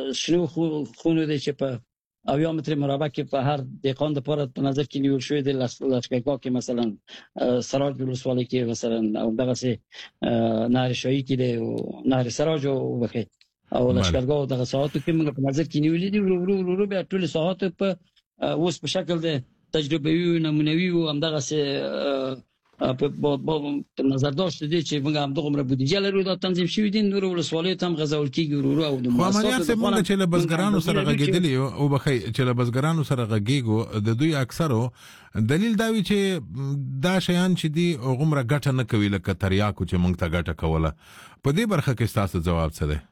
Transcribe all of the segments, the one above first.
شنو خونو دی چې په 80 متر مربع کې په هر دهقان لپاره په نظر کې نیول شوی دی. لشکرګاه کې مثلا سراج ولسوالۍ کې مثلا او دغه سي نهر شاهي کې دی او نهر سراج او بخي او لشکرګاه دغه ساحاتو کې موږ په نظر کې نیولې دي. ورو بیا ټول ساحات په اوس په شکل د تجربوي نمونوي او همدغه سي په نظر داشت دي چې موږ هم دغه بودیجه لرو دا تنظیم شوی دي. نور ولسوالۍ ته هم غزول کیږي ورو او د مؤسسات څنګه چې له بزګرانو سره غږیدلی او بخي چې له بزګرانو سره غږیږو د دوی اکثرو دلیل دا وی چې دا شیان چې دي غومره ګټه نه کوي لکه تریاکو چې موږ ته ګټه کوله. په دې برخه کې تاسو جواب څه دی؟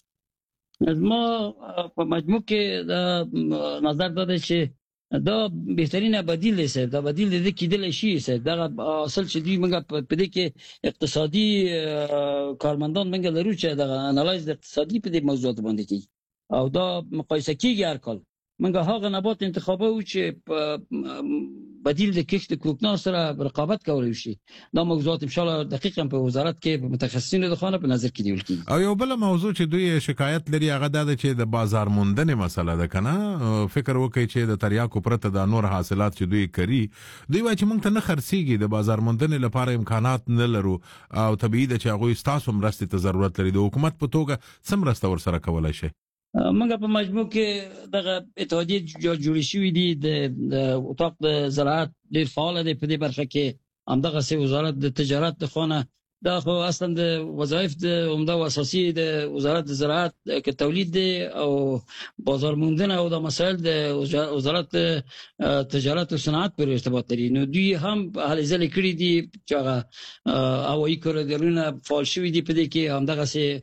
ما په مجموع کې دا نظر ده چې دا بهترینه بدیل دی. دا بدیل دی کېدل شي دا اصل چې دی موږ په دې کې اقتصادي کارمندان موږ لرو چې دا انالایز اقتصادي په دې موضوعات باندې کوي او دا مقایسه کیږي هر کال. موږ هغه نبات انتخابو چې بدیل د کښت کوکنار سره رقابت کولای شي. دا موضوعات ان شاء الله دقیقاً په وزارت کې متخصصینو د خانه په نظر کې نیول کیږي. او یو بل موضوع چې دوی شکایت لري هغه دا چې د بازار موندنې مسله ده کنه. فکر وکړي چې د تریاکو پرته د نور حاصلات چې دوی کوي دوی وايي چې موږ ته نه خرڅيږي، د بازار موندنې لپاره امکانات نه لرو او طبيعي ده چې هغه تاسو مرستې ته ضرورت لري. د حکومت په توګه څه مرسته ورسره کولای شي؟ موږ په مجموع کې دغه اتحادیه جوړې شوې دي. د اتاق د زراعت ډېر فعال دی په دې برخه کې. همدغه سي وزارت د تجارت د خانه دا خو اصلا د وظایف د عمده او اساسي د وزارت د زراعت کې تولید دی او بازار موندنه او د مسائل د وزارت تجارت او صنعت پر ارتباط لري. نو دوی هم هلې ځلې کړې دي چې هغه هوایي کوریډورونه فعال شوي دي په دې کې. همدغه سي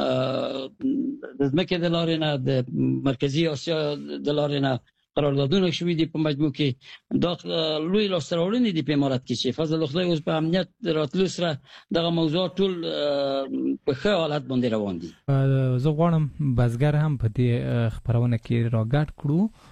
د ځمکې د لارې نه د مرکزي اسیا د لارې نه قراردادونه شوي دي په مجموع کې. دا لوی لاسته راوړنې دي په امارات کې چې فضل خدای اوس په امنیت راتلو سره دغه موضوع ټول په ښه حالت باندې روان دي. زه غواړم بزګر هم په دې خبرونه کې راګډ کړو